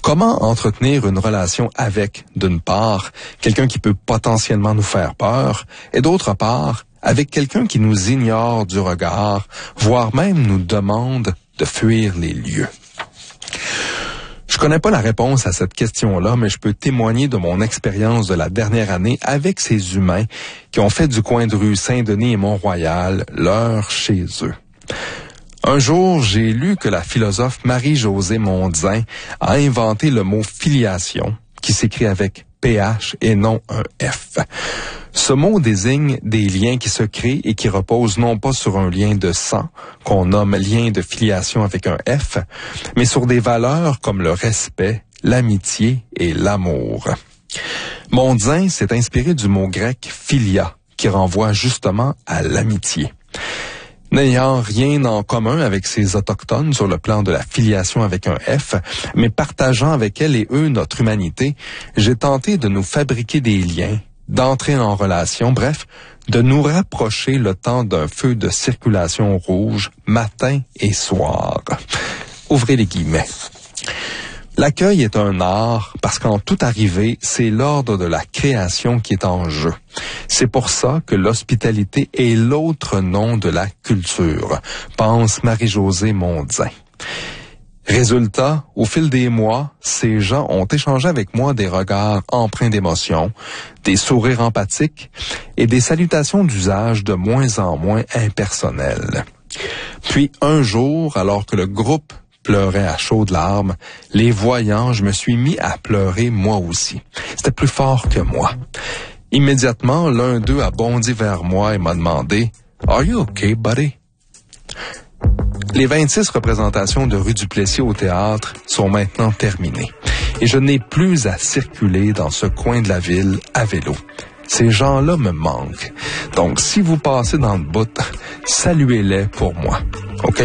Comment entretenir une relation avec, d'une part, quelqu'un qui peut potentiellement nous faire peur, et d'autre part, avec quelqu'un qui nous ignore du regard, voire même nous demande de fuir les lieux? Je connais pas la réponse à cette question-là, mais je peux témoigner de mon expérience de la dernière année avec ces humains qui ont fait du coin de rue Saint-Denis et Mont-Royal leur chez eux. Un jour, j'ai lu que la philosophe Marie-Josée Mondzin a inventé le mot filiation, qui s'écrit avec PH et non un F. Ce mot désigne des liens qui se créent et qui reposent non pas sur un lien de sang, qu'on nomme lien de filiation avec un F, mais sur des valeurs comme le respect, l'amitié et l'amour. Mondzin s'est inspiré du mot grec philia, qui renvoie justement à l'amitié. N'ayant rien en commun avec ces autochtones sur le plan de la filiation avec un F, mais partageant avec elles et eux notre humanité, j'ai tenté de nous fabriquer des liens, d'entrer en relation, bref, de nous rapprocher le temps d'un feu de circulation rouge, matin et soir. Ouvrez les guillemets. L'accueil est un art parce qu'en toute arrivée, c'est l'ordre de la création qui est en jeu. C'est pour ça que l'hospitalité est l'autre nom de la culture, pense Marie-Josée Mondzin. Résultat, au fil des mois, ces gens ont échangé avec moi des regards empreints d'émotion, des sourires empathiques et des salutations d'usage de moins en moins impersonnelles. Puis un jour, alors que le groupe pleurait à chaudes larmes, les voyant, je me suis mis à pleurer moi aussi. C'était plus fort que moi. Immédiatement, l'un d'eux a bondi vers moi et m'a demandé « Are you okay, buddy? » Les 26 représentations de Rue du Plessis au théâtre sont maintenant terminées. Et je n'ai plus à circuler dans ce coin de la ville à vélo. Ces gens-là me manquent. Donc, si vous passez dans le bout, saluez-les pour moi. OK?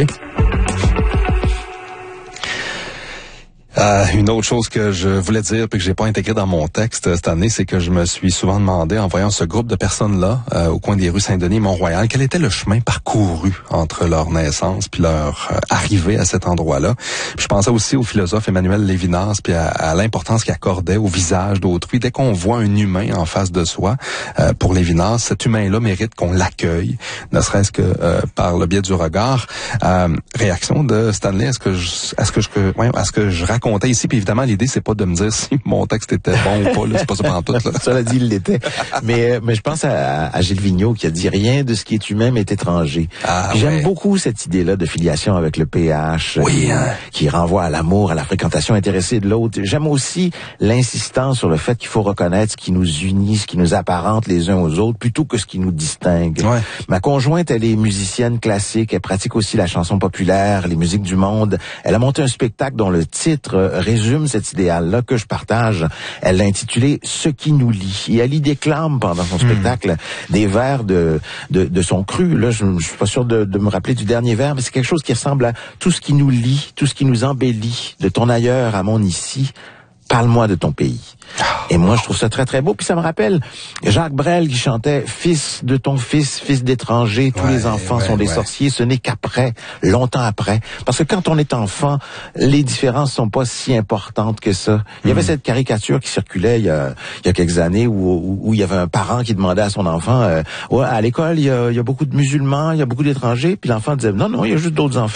Une autre chose que je voulais dire puis que j'ai pas intégré dans mon texte cette année, c'est que je me suis souvent demandé, en voyant ce groupe de personnes-là au coin des rues Saint-Denis et Mont-Royal, quel était le chemin parcouru entre leur naissance puis leur arrivée à cet endroit-là. Puis je pensais aussi au philosophe Emmanuel Lévinas puis à l'importance qu'il accordait au visage d'autrui. Dès qu'on voit un humain en face de soi, pour Lévinas, cet humain-là mérite qu'on l'accueille, ne serait-ce que par le biais du regard. Réaction de Stanley, est-ce que je racontais ici, puis évidemment, l'idée, c'est pas de me dire si mon texte était bon ou pas, là, c'est pas ça pantoute, là. Cela dit, il l'était. Mais je pense à Gilles Vigneault qui a dit « Rien de ce qui est humain m'est étranger ». J'aime beaucoup cette idée-là de filiation avec le PH, qui renvoie à l'amour, à la fréquentation intéressée de l'autre. J'aime aussi l'insistance sur le fait qu'il faut reconnaître ce qui nous unit, ce qui nous apparente les uns aux autres, plutôt que ce qui nous distingue. Ouais. Ma conjointe, elle est musicienne classique, elle pratique aussi la chanson populaire, les musiques du monde. Elle a monté un spectacle dont le titre résume cet idéal-là que je partage. Elle l'a intitulé « Ce qui nous lie ». Et elle y déclame pendant son spectacle des vers de son cru. Là, je suis pas sûr de me rappeler du dernier vers, mais c'est quelque chose qui ressemble à « Tout ce qui nous lie, tout ce qui nous embellit, de ton ailleurs à mon ici, parle-moi de ton pays ». Et moi, je trouve ça très, très beau. Puis ça me rappelle Jacques Brel qui chantait « Fils de ton fils, fils d'étranger, tous les enfants sont des sorciers, ce n'est qu'après, longtemps après. » Parce que quand on est enfant, les différences sont pas si importantes que ça. Il y avait cette caricature qui circulait il y a quelques années où il y avait un parent qui demandait à son enfant à l'école, il y a beaucoup de musulmans, il y a beaucoup d'étrangers. Puis l'enfant disait « Non, il y a juste d'autres enfants. »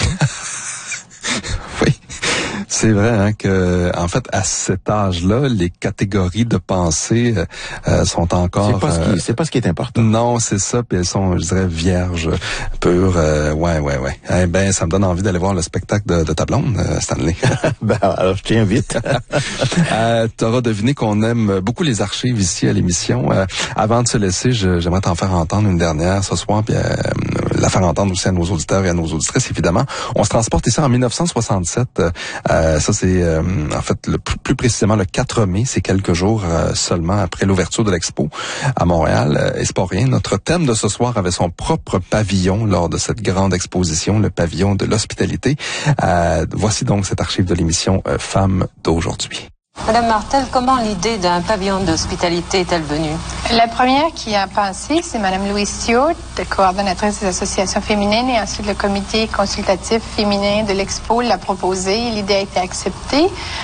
C'est vrai que, en fait, à cet âge-là, les catégories de pensée sont encore... C'est pas ce qui est important. Non, c'est ça, puis elles sont, je dirais, vierges, pures. Ouais. Eh ben, ça me donne envie d'aller voir le spectacle de ta blonde, Stanley. Ben, alors, je t'invite. T'auras deviné qu'on aime beaucoup les archives ici à l'émission. Avant de se laisser, j'aimerais t'en faire entendre une dernière ce soir, puis la faire entendre aussi à nos auditeurs et à nos auditrices, évidemment. On se transporte ici en 1967. Ça, c'est en fait plus précisément le 4 mai, c'est quelques jours seulement après l'ouverture de l'Expo à Montréal. Et c'est pas rien, notre thème de ce soir avait son propre pavillon lors de cette grande exposition, le pavillon de l'hospitalité. Voici donc cette archive de l'émission Femmes d'aujourd'hui. Madame Martel, comment l'idée d'un pavillon d'hospitalité est-elle venue? La première qui a pensé, c'est Madame Louise Stewart, coordonnatrice des associations féminines, et ensuite le comité consultatif féminin de l'Expo l'a proposé. L'idée a été acceptée.